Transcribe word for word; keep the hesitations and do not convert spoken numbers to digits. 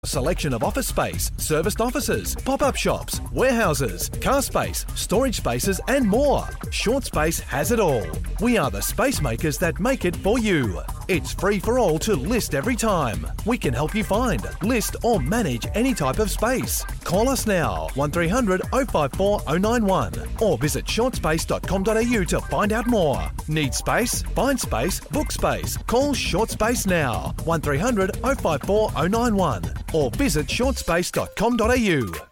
Selection of office space, serviced offices, pop-up shops, warehouses, car space, storage spaces and more. Short Space has it all. We are the space makers that make it for you. It's free for all to list every time. We can help you find, list or manage any type of space. Call us now, one three hundred oh five four oh nine one or visit short space dot com dot a u to find out more. Need space? Find space, book space. Call Short Space now, one three hundred oh five four oh nine one or visit short space dot com dot a u.